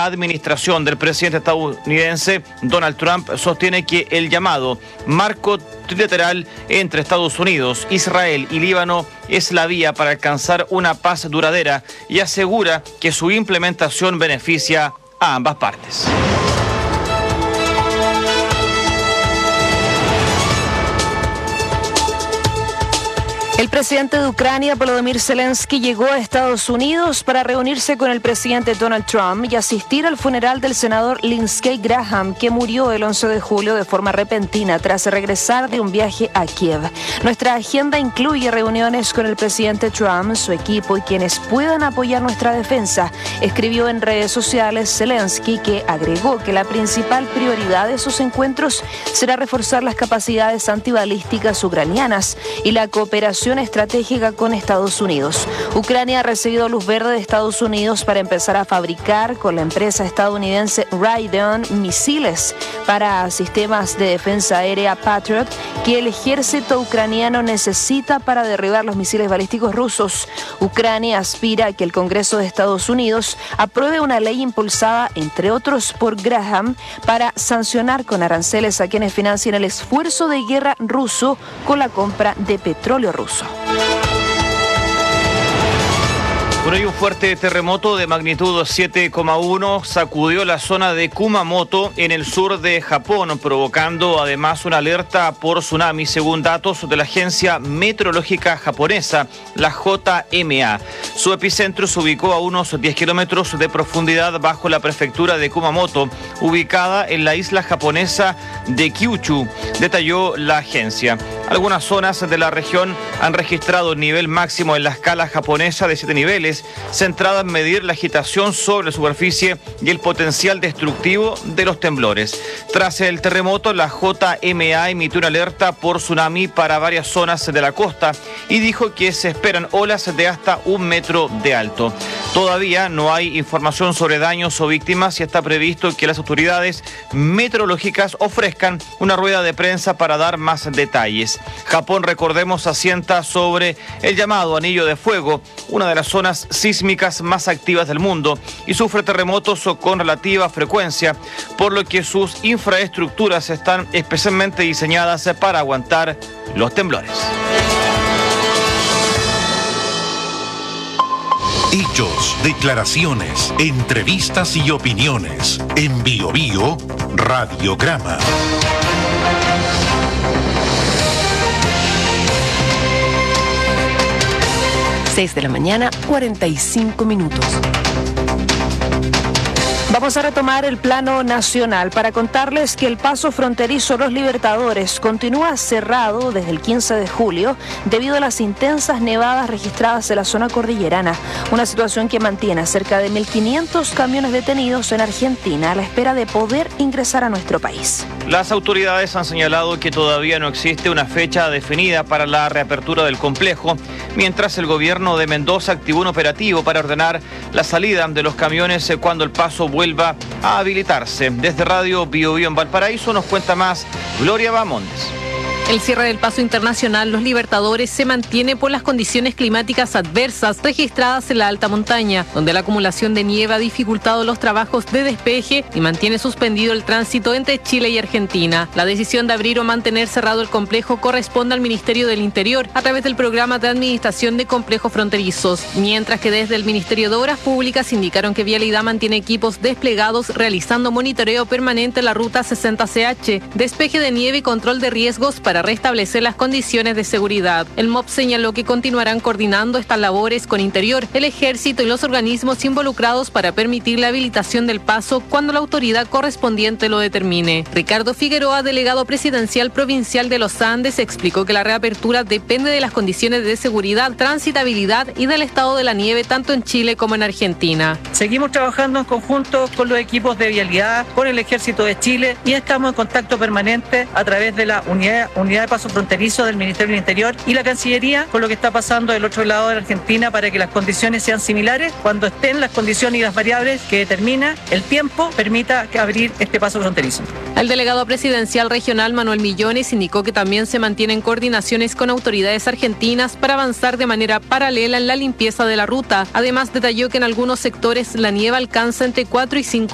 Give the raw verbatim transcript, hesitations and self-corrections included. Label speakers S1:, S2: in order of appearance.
S1: la administración del presidente estadounidense Donald Trump sostiene que el llamado marco trilateral entre Estados Unidos, Israel y Líbano es la vía para alcanzar una paz duradera y asegura que su implementación beneficia a ambas partes.
S2: El presidente de Ucrania, Volodymyr Zelensky, llegó a Estados Unidos para reunirse con el presidente Donald Trump y asistir al funeral del senador Lindsey Graham, que murió el once de julio de forma repentina tras regresar de un viaje a Kiev. Nuestra agenda incluye reuniones con el presidente Trump, su equipo y quienes puedan apoyar nuestra defensa, escribió en redes sociales Zelensky, que agregó que la principal prioridad de sus encuentros será reforzar las capacidades antibalísticas ucranianas y la cooperación estratégica con Estados Unidos. Ucrania ha recibido luz verde de Estados Unidos para empezar a fabricar con la empresa estadounidense Raytheon misiles para sistemas de defensa aérea Patriot que el ejército ucraniano necesita para derribar los misiles balísticos rusos. Ucrania aspira a que el Congreso de Estados Unidos apruebe una ley impulsada, entre otros, por Graham para sancionar con aranceles a quienes financien el esfuerzo de guerra ruso con la compra de petróleo ruso.
S1: Bueno, y un fuerte terremoto de magnitud siete coma uno sacudió la zona de Kumamoto en el sur de Japón, provocando además una alerta por tsunami, según datos de la agencia meteorológica japonesa, la J M A. Su epicentro se ubicó a unos diez kilómetros de profundidad bajo la prefectura de Kumamoto, ubicada en la isla japonesa de Kyushu, detalló la agencia. Algunas zonas de la región han registrado un nivel máximo en la escala japonesa de siete niveles, centrada en medir la agitación sobre la superficie y el potencial destructivo de los temblores. Tras el terremoto, la J M A emitió una alerta por tsunami para varias zonas de la costa y dijo que se esperan olas de hasta un metro de alto. Todavía no hay información sobre daños o víctimas y está previsto que las autoridades meteorológicas ofrezcan una rueda de prensa para dar más detalles. Japón, recordemos, asienta sobre el llamado Anillo de Fuego, una de las zonas sísmicas más activas del mundo, y sufre terremotos con relativa frecuencia, por lo que sus infraestructuras están especialmente diseñadas para aguantar los temblores.
S3: Hechos, declaraciones, entrevistas y opiniones. En Bio Bio, Radiograma.
S2: seis de la mañana, cuarenta y cinco minutos. Vamos a retomar el plano nacional para contarles que el paso fronterizo Los Libertadores continúa cerrado desde el quince de julio debido a las intensas nevadas registradas en la zona cordillerana, una situación que mantiene a cerca de mil quinientos camiones detenidos en Argentina a la espera de poder ingresar a nuestro país.
S1: Las autoridades han señalado que todavía no existe una fecha definida para la reapertura del complejo, mientras el gobierno de Mendoza activó un operativo para ordenar la salida de los camiones cuando el paso vuelva a habilitarse. Desde Radio Bio Bio en Valparaíso nos cuenta más Gloria Bamondes.
S4: El cierre del paso internacional Los Libertadores se mantiene por las condiciones climáticas adversas registradas en la alta montaña, donde la acumulación de nieve ha dificultado los trabajos de despeje y mantiene suspendido el tránsito entre Chile y Argentina. La decisión de abrir o mantener cerrado el complejo corresponde al Ministerio del Interior a través del Programa de Administración de Complejos Fronterizos, mientras que desde el Ministerio de Obras Públicas indicaron que Vialidad mantiene equipos desplegados realizando monitoreo permanente en la ruta sesenta C H, despeje de nieve y control de riesgos para para restablecer las condiciones de seguridad. El M O P señaló que continuarán coordinando estas labores con Interior, el Ejército y los organismos involucrados para permitir la habilitación del paso cuando la autoridad correspondiente lo determine. Ricardo Figueroa, delegado presidencial provincial de los Andes, explicó que la reapertura depende de las condiciones de seguridad, transitabilidad y del estado de la nieve tanto en Chile como en Argentina.
S5: Seguimos trabajando en conjunto con los equipos de vialidad, con el Ejército de Chile y estamos en contacto permanente a través de la unidad Unidad de Paso Fronterizo del Ministerio del Interior y la Cancillería con lo que está pasando del otro lado de la Argentina para que las condiciones sean similares. Cuando estén las condiciones y las variables que determina el tiempo, permita abrir este paso fronterizo.
S4: El delegado presidencial regional Manuel Millones indicó que también se mantienen coordinaciones con autoridades argentinas para avanzar de manera paralela en la limpieza de la ruta. Además, detalló que en algunos sectores la nieve alcanza entre cuatro y cinco